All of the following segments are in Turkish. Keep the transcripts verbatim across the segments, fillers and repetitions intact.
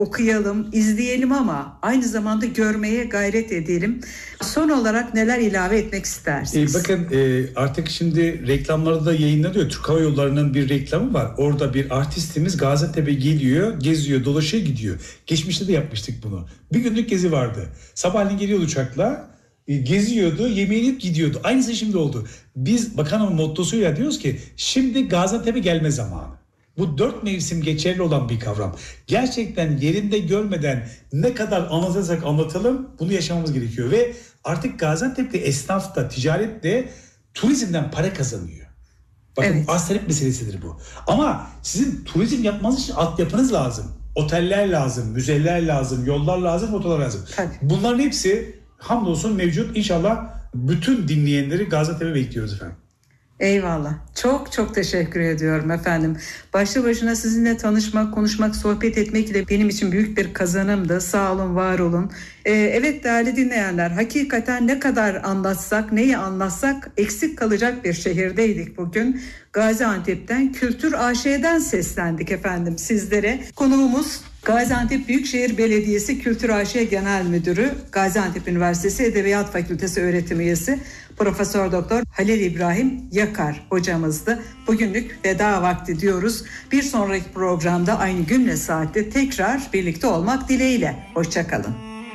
okuyalım, izleyelim ama aynı zamanda görmeye gayret edelim. Son olarak neler ilave etmek istersiniz? E, bakın e, artık şimdi reklamlarda da yayınlanıyor. Türk Hava Yolları'nın bir reklamı var. Orada bir artistimiz Gaziantep'e geliyor, geziyor, dolaşıyor, gidiyor. Geçmişte de yapmıştık bunu. Bir günlük gezi vardı. Sabahleyin geliyordu uçakla, e, geziyordu, yemeğini yiyip gidiyordu. Aynısı şimdi oldu. Biz bakanın mottosuyla diyoruz ki şimdi Gaziantep'e gelme zamanı. Bu dört mevsim geçerli olan bir kavram. Gerçekten yerinde görmeden ne kadar anlatırsak anlatalım bunu yaşamamız gerekiyor. Ve artık Gaziantep'te esnaf da ticaret de turizmden para kazanıyor. Bakın evet. Az talep meselesidir bu. Ama sizin turizm yapmanız için altyapınız lazım. Oteller lazım, müzeler lazım, yollar lazım, otolar lazım. Tabii. Bunların hepsi hamdolsun mevcut. İnşallah bütün dinleyenleri Gaziantep'e bekliyoruz efendim. Eyvallah. Çok çok teşekkür ediyorum efendim. Başlı başına sizinle tanışmak, konuşmak, sohbet etmek de benim için büyük bir kazanımdı. Sağ olun, var olun. Ee, evet değerli dinleyenler, hakikaten ne kadar anlatsak, neyi anlatsak eksik kalacak bir şehirdeydik bugün. Gaziantep'ten, Kültür A Ş'den seslendik efendim sizlere. Konuğumuz Gaziantep Büyükşehir Belediyesi Kültür A Ş Genel Müdürü, Gaziantep Üniversitesi Edebiyat Fakültesi öğretim üyesi Profesör Doktor Halil İbrahim Yakar hocamızdı. Bugünlük veda vakti diyoruz. Bir sonraki programda aynı gün ve saatte tekrar birlikte olmak dileğiyle. Hoşça kalın.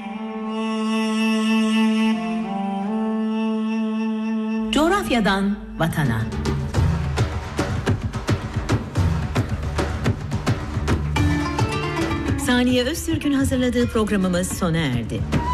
Coğrafyadan vatana. Saniye Öztürk'ün hazırladığı programımız sona erdi.